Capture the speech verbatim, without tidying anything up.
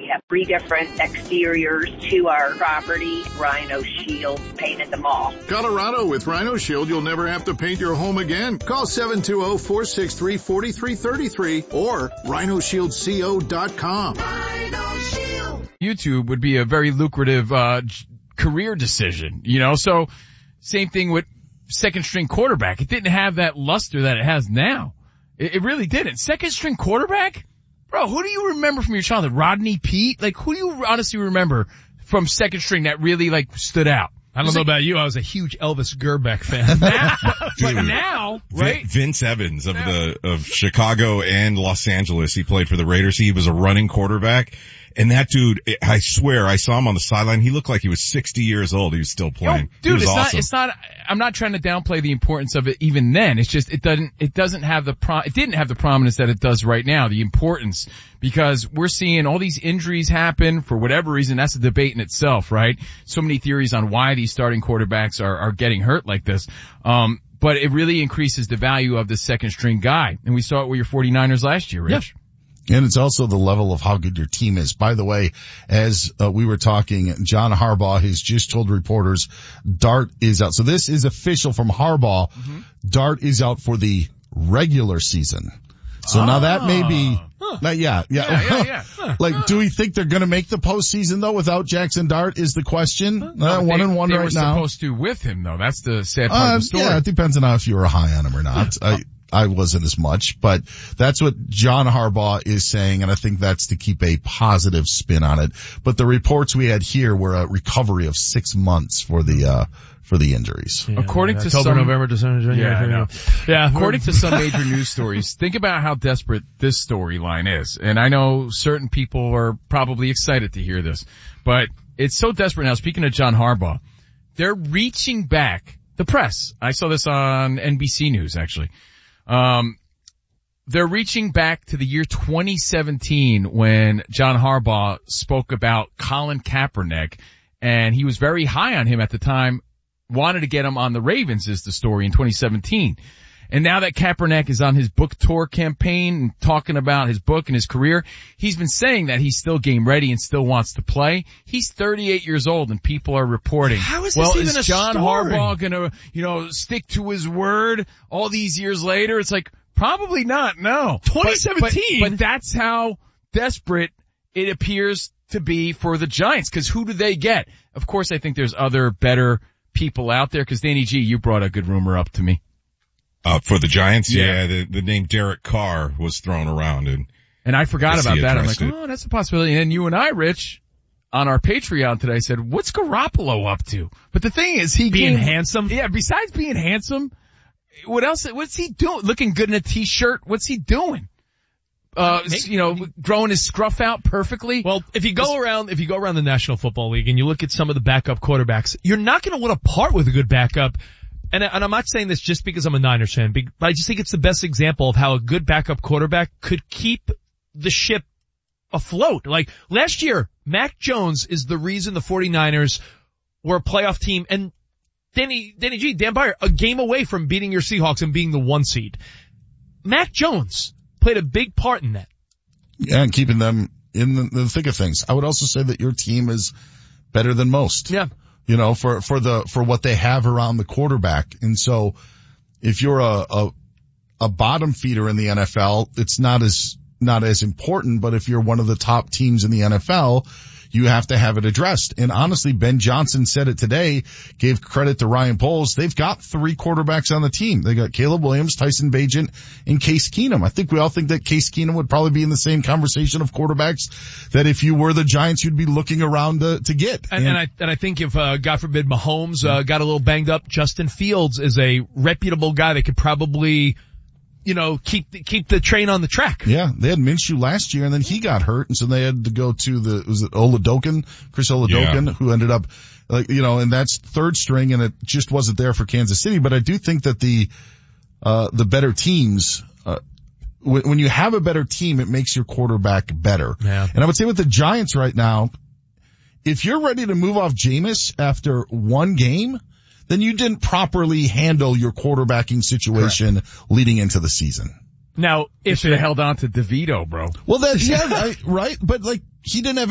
have three different exteriors to our property. Rhino Shield painted them all. Colorado, with Rhino Shield, you'll never have to paint your home again. Call seven two zero, four six three, four three three three or rhino shield co dot com. Rhino Shield. YouTube would be a very lucrative uh career decision, you know, so same thing with second string quarterback. It didn't have that luster that it has now. It, it really didn't. Second string quarterback? Bro, who do you remember from your childhood? Rodney Peete? Like, who do you honestly remember from second string that really, like, stood out? I don't know about you. I was a huge Elvis Gerbeck fan. Now, but now, right? Vince Evans of the, of Chicago and Los Angeles. He played for the Raiders. He was a running quarterback. And that dude, I swear, I saw him on the sideline. He looked like he was sixty years old. He was still playing. Yo, dude, he was it's awesome. not, it's not, I'm not trying to downplay the importance of it even then. It's just, it doesn't, it doesn't have the pro, it didn't have the prominence that it does right now, the importance, because we're seeing all these injuries happen for whatever reason. That's a debate in itself, right? So many theories on why these starting quarterbacks are, are getting hurt like this. Um, but it really increases the value of the second string guy. And we saw it with your 49ers last year, Rich. Yeah. And it's also the level of how good your team is. By the way, as uh, we were talking, John Harbaugh has just told reporters Dart is out. So this is official from Harbaugh. Mm-hmm. Dart is out for the regular season. So oh. now that may be, huh. uh, yeah, yeah. yeah, yeah, yeah. Huh. Like, huh. do we think they're going to make the postseason though without Jackson Dart is the question. Uh, no, one they, and one they right were now. Supposed to with him though. That's the sad part uh, of the story. Yeah, it depends on how if you were high on him or not. I, I wasn't as much, but that's what John Harbaugh is saying, and I think that's to keep a positive spin on it. But the reports we had here were a recovery of six months for the, uh, for the injuries. Yeah, According to October, some, November, December, January. Yeah, I know. Yeah. According to some major news stories, think about how desperate this storyline is. And I know certain people are probably excited to hear this, but it's so desperate now. Speaking of John Harbaugh, they're reaching back, the press. I saw this on N B C News actually. Um, they're reaching back to the year twenty seventeen when John Harbaugh spoke about Colin Kaepernick, and he was very high on him at the time, wanted to get him on the Ravens is the story in twenty seventeen. And now that Kaepernick is on his book tour campaign and talking about his book and his career, he's been saying that he's still game ready and still wants to play. He's thirty-eight years old and people are reporting, how is well, this even is a John story? Harbaugh gonna, you know, stick to his word all these years later? It's like, probably not, no. twenty seventeen? But, but, but that's how desperate it appears to be for the Giants, because who do they get? Of course, I think there's other better people out there, because Danny G, you brought a good rumor up to me. Uh, for the Giants, yeah, yeah the, the name Derek Carr was thrown around, and and I forgot I about that. I'm like, it. oh, that's a possibility. And then you and I, Rich, on our Patreon today said, what's Garoppolo up to? But the thing is, he being came, handsome. Yeah, besides being handsome, what else? What's he doing? Looking good in a t-shirt? What's he doing? Uh, you know, growing his scruff out perfectly. Well, if you go around, if you go around the National Football League and you look at some of the backup quarterbacks, you're not going to want to part with a good backup. And, and I'm not saying this just because I'm a Niners fan, but I just think it's the best example of how a good backup quarterback could keep the ship afloat. Like last year, Mac Jones is the reason the 49ers were a playoff team, and Danny, Danny G, Dan Byer, a game away from beating your Seahawks and being the one seed. Mac Jones played a big part in that. Yeah, and keeping them in the, the thick of things. I would also say that your team is better than most. Yeah. You know, for, for the, for what they have around the quarterback. And so if you're a, a, a bottom feeder in the N F L, it's not as, not as important, but if you're one of the top teams in the N F L, you have to have it addressed. And honestly, Ben Johnson said it today, gave credit to Ryan Poles. They've got three quarterbacks on the team. They got Caleb Williams, Tyson Bagent, and Case Keenum. I think we all think that Case Keenum would probably be in the same conversation of quarterbacks that if you were the Giants, you'd be looking around to, to get. And, and, and I, and I think if, uh, God forbid Mahomes, uh, got a little banged up, Justin Fields is a reputable guy that could probably, you know, keep the, keep the train on the track. Yeah, they had Minshew last year, and then he got hurt, and so they had to go to the, was it Oladokin, Chris Oladokin, yeah. who ended up, like, you know, and that's third string, and it just wasn't there for Kansas City. But I do think that the, uh, the better teams, uh, when, when you have a better team, it makes your quarterback better. Yeah. And I would say with the Giants right now, if you're ready to move off Jameis after one game, then you didn't properly handle your quarterbacking situation Correct. leading into the season. Now, if you should have held on to DeVito, bro. Well, that's, yeah, right, right? But like, he didn't have